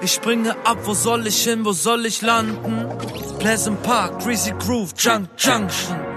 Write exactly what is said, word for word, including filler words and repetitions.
Ich springe ab, wo soll ich hin, wo soll ich landen? Pleasant Park, Greasy Groove, Junk Junction.